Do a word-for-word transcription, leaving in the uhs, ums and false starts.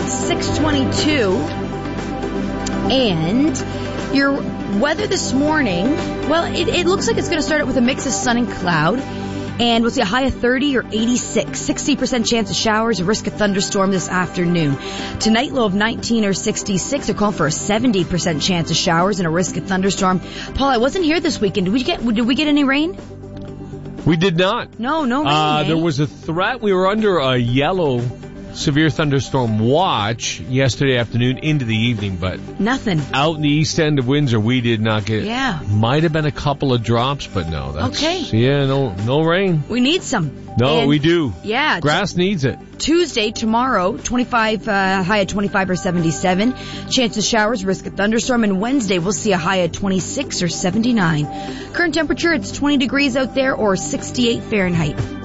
six twenty-two. And your weather this morning, well, it, it looks like it's going to start out with a mix of sun and cloud. And we'll see a high of thirty or eighty-six. sixty percent chance of showers, a risk of thunderstorm this afternoon. Tonight, low of nineteen or sixty-six. They're calling for a seventy percent chance of showers and a risk of thunderstorm. Paul, I wasn't here this weekend. Did we get, did we get any rain? We did not. No, no rain. Uh, eh? there was a threat. We were under a yellow severe thunderstorm watch yesterday afternoon into the evening, but nothing. Out in the east end of Windsor, we did not get. Yeah. Might have been a couple of drops, but no. That's, okay. Yeah, no, no rain. We need some. No, and we do. Yeah. Grass t- needs it. Tuesday, tomorrow, twenty-five, uh, high of twenty-five or seventy-seven. Chance of showers, risk of thunderstorm. And Wednesday, we'll see a high of twenty-six or seventy-nine. Current temperature, it's twenty degrees out there or sixty-eight Fahrenheit.